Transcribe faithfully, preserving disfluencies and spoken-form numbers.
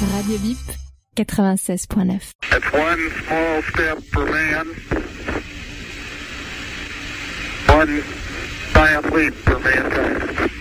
Radio Bip quatre-vingt-seize point neuf. That's one small step for man, one giant leap for mankind.